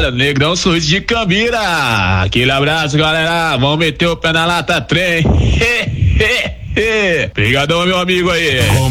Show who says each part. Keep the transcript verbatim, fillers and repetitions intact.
Speaker 1: galera, Negrão Sorriso de Cambira. Aquele abraço, galera. Vamos meter o pé na lata trem. Obrigadão, meu amigo aí.